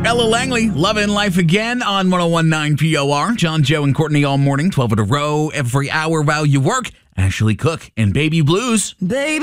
Ella Langley, Lovin' Life Again on 101.9 POR. John, Joe, and Courtney all morning, 12 in a row, every hour while you work. Ashley Cook and Baby Blues. Baby.